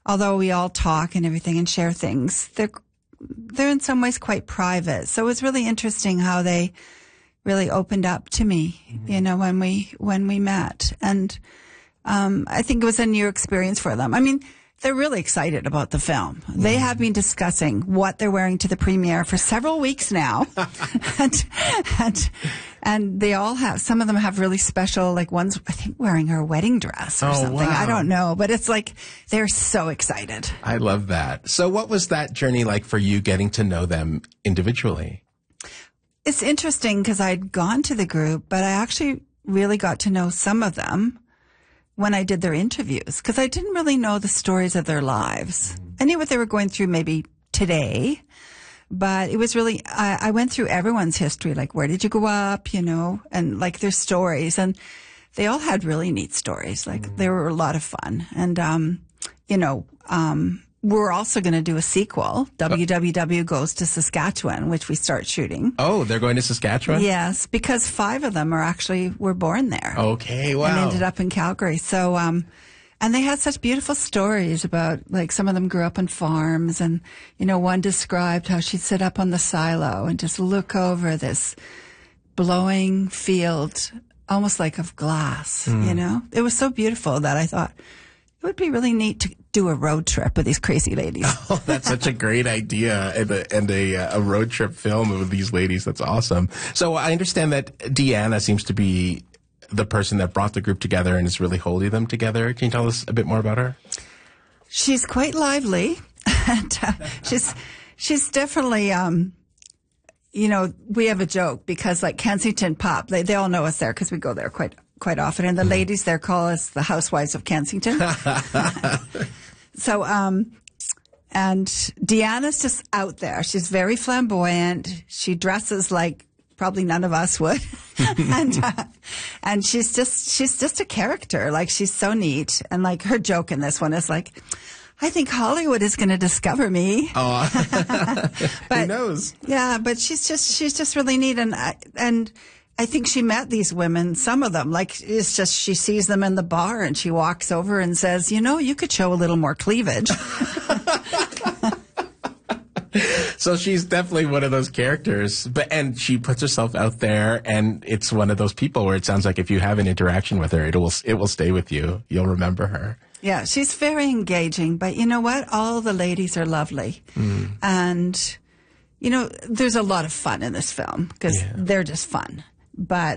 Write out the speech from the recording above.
although we all talk and everything and share things, they're in some ways quite private. So it was really interesting how they really opened up to me, when we met. And I think it was a new experience for them. I mean, they're really excited about the film. They have been discussing what they're wearing to the premiere for several weeks now. and they all have, some of them have really special, like one's, I think, wearing her wedding dress or something. Wow. I don't know, but it's like, they're so excited. I love that. So what was that journey like for you getting to know them individually? It's interesting because I'd gone to the group, but I actually really got to know some of them when I did their interviews, because I didn't really know the stories of their lives. I knew what they were going through maybe today, but it was really, I went through everyone's history, like where did you grow up, and like their stories. And they all had really neat stories. Like they were a lot of fun. And, we're also going to do a sequel, WWW Goes to Saskatchewan, which we start shooting. Oh, they're going to Saskatchewan? Yes, because 5 of them were born there. Okay, wow. And ended up in Calgary. So, and they had such beautiful stories about, like, some of them grew up on farms, and, one described how she'd sit up on the silo and just look over this blowing field, almost like of glass, It was so beautiful that I thought it would be really neat to do a road trip with these crazy ladies. Oh, that's such a great idea, and a road trip film with these ladies. That's awesome. So I understand that Deanna seems to be the person that brought the group together and is really holding them together. Can you tell us a bit more about her? She's quite lively. And, she's definitely, we have a joke because, like, Kensington Pop, they all know us there because we go there quite often. And the ladies there call us the Housewives of Kensington. So, and Deanna's just out there. She's very flamboyant. She dresses like probably none of us would. And she's just a character. Like, she's so neat. And, like, her joke in this one is like, I think Hollywood is going to discover me. Oh, who knows? Yeah, but she's just really neat. And I think she met these women, some of them, like, it's just, she sees them in the bar and she walks over and says, you could show a little more cleavage. So she's definitely one of those characters, and she puts herself out there, and it's one of those people where it sounds like if you have an interaction with her, it will stay with you. You'll remember her. Yeah, she's very engaging, but you know what? All the ladies are lovely. And, there's a lot of fun in this film because they're just fun. But